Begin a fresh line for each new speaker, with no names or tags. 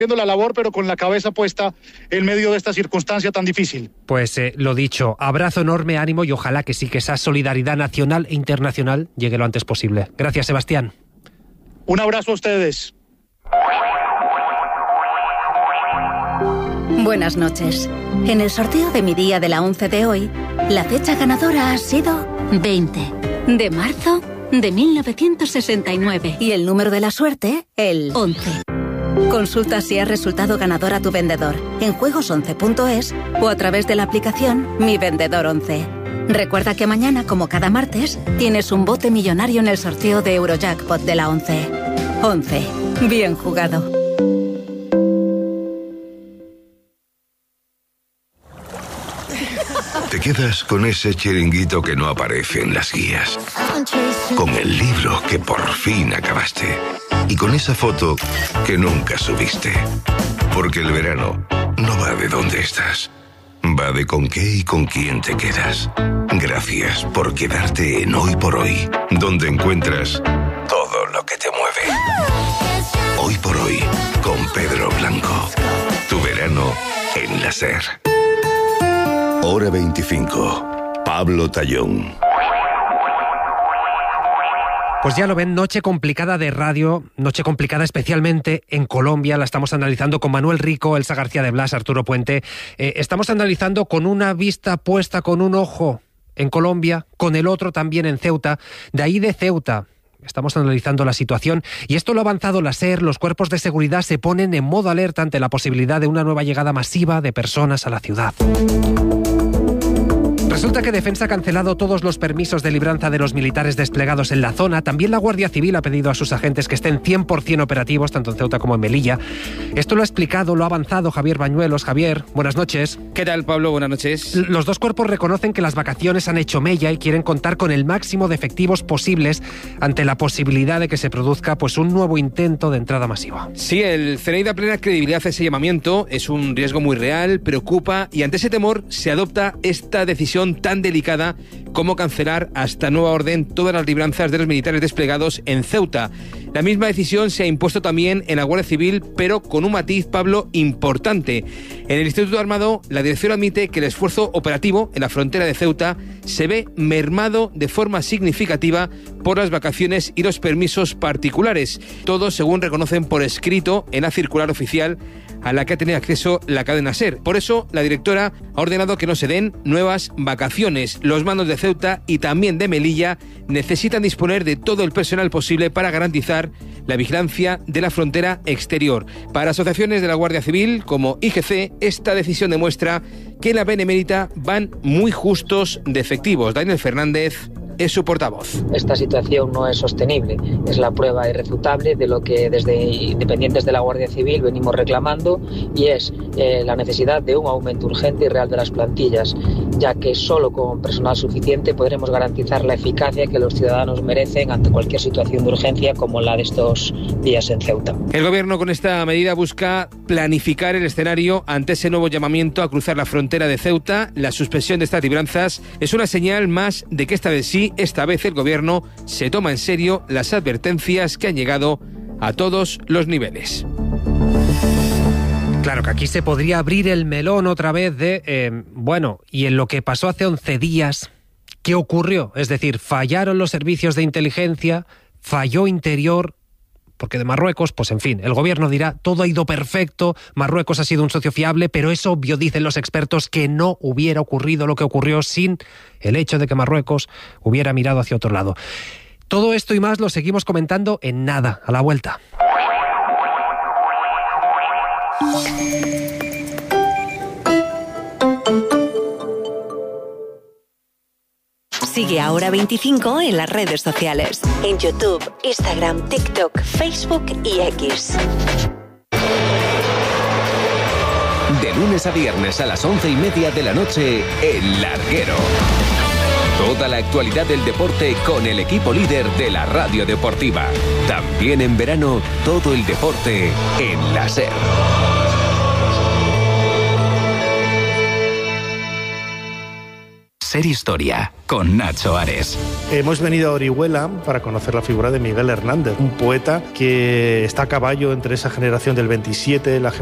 haciendo la labor, pero con la cabeza puesta en medio de esta circunstancia tan difícil.
Pues lo dicho, abrazo enorme, ánimo y ojalá que sí, que esa solidaridad nacional e internacional llegue lo antes posible. Gracias, Sebastián.
Un abrazo a ustedes.
Buenas noches. En el sorteo de mi día de la 11 de hoy, la fecha ganadora ha sido 20 de marzo de 1969. Y el número de la suerte, el 11. Consulta si has resultado ganador a tu vendedor en juegos11.es o a través de la aplicación Mi Vendedor 11. Recuerda que mañana, como cada martes, tienes un bote millonario en el sorteo de Eurojackpot de la 11. 11. Bien jugado.
Te quedas con ese chiringuito que no aparece en las guías, con el libro que por fin acabaste y con esa foto que nunca subiste. Porque el verano no va de dónde estás, va de con qué y con quién te quedas. Gracias por quedarte en Hoy por Hoy, donde encuentras todo lo que te mueve. Hoy por Hoy, con Pedro Blanco. Tu verano en la SER. Hora 25. Pablo Tallón.
Pues ya lo ven, noche complicada de radio, noche complicada especialmente en Colombia. La estamos analizando con Manuel Rico, Elsa García de Blas, Arturo Puente. Estamos analizando con una vista puesta, con un ojo en Colombia, con el otro también en Ceuta. De ahí de Ceuta estamos analizando la situación y esto lo ha avanzado la SER. Los cuerpos de seguridad se ponen en modo alerta ante la posibilidad de una nueva llegada masiva de personas a la ciudad. Resulta que Defensa ha cancelado todos los permisos de libranza de los militares desplegados en la zona. También la Guardia Civil ha pedido a sus agentes que estén 100% operativos, tanto en Ceuta como en Melilla. Esto lo ha explicado, lo ha avanzado Javier Bañuelos. Javier, buenas noches.
¿Qué tal, Pablo? Buenas noches.
Los dos cuerpos reconocen que las vacaciones han hecho mella y quieren contar con el máximo de efectivos posibles ante la posibilidad de que se produzca pues un nuevo intento de entrada masiva.
Sí, el CNI da plena credibilidad a ese llamamiento. Es un riesgo muy real, preocupa y ante ese temor se adopta esta decisión tan delicada como cancelar hasta nueva orden todas las libranzas de los militares desplegados en Ceuta. La misma decisión se ha impuesto también en la Guardia Civil, pero con un matiz, Pablo, importante. En el Instituto Armado, la dirección admite que el esfuerzo operativo en la frontera de Ceuta se ve mermado de forma significativa por las vacaciones y los permisos particulares. Todos, según reconocen por escrito en la circular oficial a la que ha tenido acceso la cadena SER. Por eso, la directora ha ordenado que no se den nuevas vacaciones. Los mandos de Ceuta y también de Melilla necesitan disponer de todo el personal posible para garantizar la vigilancia de la frontera exterior. Para asociaciones de la Guardia Civil, como IGC, esta decisión demuestra que en la Benemérita van muy justos de efectivos. Daniel Fernández es su portavoz.
Esta situación no es sostenible. Es la prueba irrefutable de lo que desde independientes de la Guardia Civil venimos reclamando y es la necesidad de un aumento urgente y real de las plantillas, ya que solo con personal suficiente podremos garantizar la eficacia que los ciudadanos merecen ante cualquier situación de urgencia como la de estos días en Ceuta.
El gobierno con esta medida busca planificar el escenario ante ese nuevo llamamiento a cruzar la frontera de Ceuta. La suspensión de estas libranzas es una señal más de que esta vez sí, esta vez el gobierno se toma en serio las advertencias que han llegado a todos los niveles.
Claro que aquí se podría abrir el melón otra vez de, y en lo que pasó hace 11 días, ¿qué ocurrió? Es decir, fallaron los servicios de inteligencia, falló Interior, porque de Marruecos, pues en fin, el gobierno dirá, todo ha ido perfecto, Marruecos ha sido un socio fiable, pero es obvio, dicen los expertos, que no hubiera ocurrido lo que ocurrió sin el hecho de que Marruecos hubiera mirado hacia otro lado. Todo esto y más lo seguimos comentando en nada, a la vuelta.
Sigue a Hora 25 en las redes sociales. En YouTube, Instagram, TikTok, Facebook y X.
De lunes a viernes a las 11:30 de la noche, El Larguero. Toda la actualidad del deporte con el equipo líder de la radio deportiva. También en verano, todo el deporte en la SER.
Ser Historia, con Nacho Ares.
Hemos venido a Orihuela para conocer la figura de Miguel Hernández, un poeta que está a caballo entre esa generación del 27, la